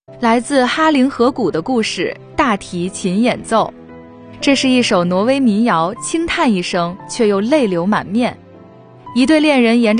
来自哈林河谷的故事，大提琴演奏。这是一首挪威民谣，轻叹一声，却又泪流满面。一对恋人沿着